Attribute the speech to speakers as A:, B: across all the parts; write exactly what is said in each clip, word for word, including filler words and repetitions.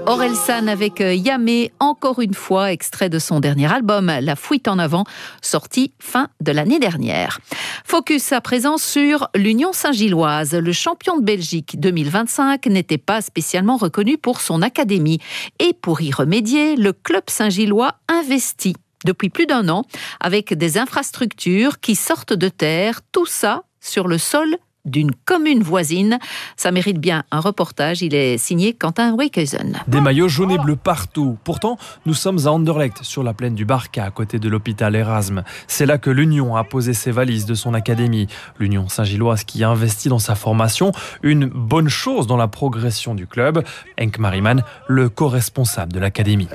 A: Orelsan avec Yamé, encore une fois, extrait de son dernier album, La Fuite en avant, sorti fin de l'année dernière. Focus à présent sur l'Union Saint-Gilloise. Le champion de Belgique deux mille vingt-cinq n'était pas spécialement reconnu pour son académie. Et pour y remédier, le club saint-gillois investit depuis plus d'un an avec des infrastructures qui sortent de terre, tout ça sur le sol d'une commune voisine. Ça mérite bien un reportage. Il est signé Quentin Wekhuizen.
B: Des maillots jaunes et bleus partout. Pourtant, nous sommes à Anderlecht, sur la plaine du Barca, à côté de l'hôpital Erasme. C'est là que l'Union a posé ses valises de son académie. L'Union Saint-Gilloise qui investit dans sa formation, une bonne chose dans la progression du club. Henk Mariman, le co-responsable de l'académie.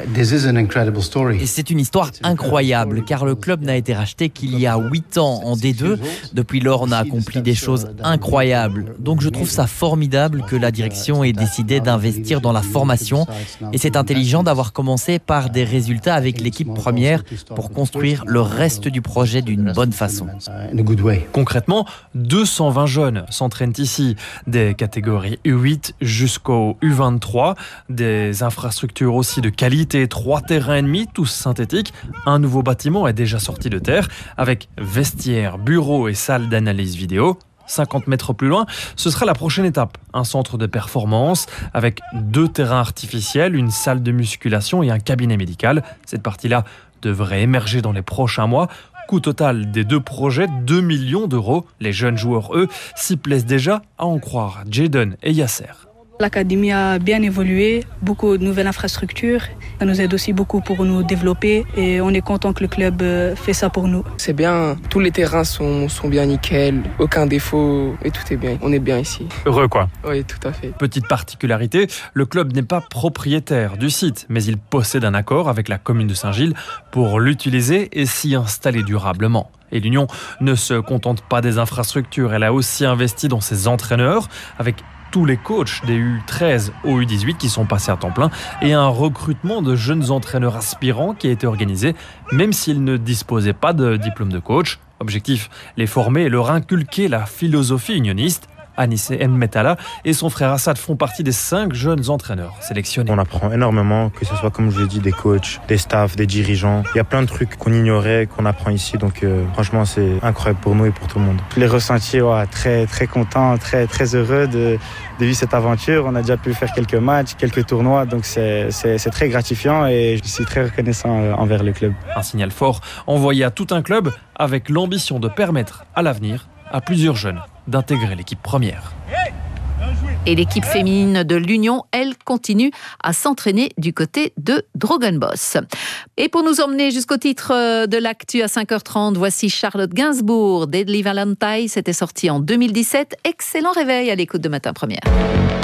C: Et c'est une histoire incroyable, car le club n'a été racheté qu'il y a huit ans en D deux. Depuis lors, on a accompli des choses incroyables. Incroyable. Donc je trouve ça formidable que la direction ait décidé d'investir dans la formation et c'est intelligent d'avoir commencé par des résultats avec l'équipe première pour construire le reste du projet d'une bonne façon.
B: Concrètement, deux cent vingt jeunes s'entraînent ici, des catégories U huit jusqu'au U vingt-trois, des infrastructures aussi de qualité, trois terrains et demi, tous synthétiques. Un nouveau bâtiment est déjà sorti de terre avec vestiaires, bureaux et salles d'analyse vidéo. cinquante mètres plus loin, ce sera la prochaine étape. Un centre de performance avec deux terrains artificiels, une salle de musculation et un cabinet médical. Cette partie-là devrait émerger dans les prochains mois. Coût total des deux projets, deux millions d'euros. Les jeunes joueurs, eux, s'y plaisent déjà, à en croire Jayden et Yasser.
D: L'académie a bien évolué, beaucoup de nouvelles infrastructures. Ça nous aide aussi beaucoup pour nous développer et on est content que le club fait ça pour nous.
E: C'est bien, tous les terrains sont, sont bien nickel, aucun défaut et tout est bien. On est bien ici.
B: Heureux quoi.
E: Oui, tout à fait.
B: Petite particularité, le club n'est pas propriétaire du site, mais il possède un accord avec la commune de Saint-Gilles pour l'utiliser et s'y installer durablement. Et l'Union ne se contente pas des infrastructures, elle a aussi investi dans ses entraîneurs avec tous les coachs des U treize au U dix-huit qui sont passés à temps plein et un recrutement de jeunes entraîneurs aspirants qui a été organisé même s'ils ne disposaient pas de diplôme de coach. Objectif, les former et leur inculquer la philosophie unioniste. Anissé Mmetala et son frère Assad font partie des cinq jeunes entraîneurs sélectionnés.
F: On apprend énormément, que ce soit comme je l'ai dit, des coachs, des staffs, des dirigeants. Il y a plein de trucs qu'on ignorait, qu'on apprend ici. Donc euh, franchement, c'est incroyable pour nous et pour tout le monde. Les ressentis, ouais, très très content, très très heureux de, de vivre cette aventure. On a déjà pu faire quelques matchs, quelques tournois, donc c'est, c'est, c'est très gratifiant et je suis très reconnaissant envers le club.
B: Un signal fort envoyé à tout un club avec l'ambition de permettre à l'avenir à plusieurs jeunes d'intégrer l'équipe première.
A: Et l'équipe féminine de l'Union, elle, continue à s'entraîner du côté de Drogenbos. Et pour nous emmener jusqu'au titre de l'actu à cinq heures trente, voici Charlotte Gainsbourg, Deadly Valentine. C'était sorti en deux mille dix-sept. Excellent réveil à l'écoute de Matin Première.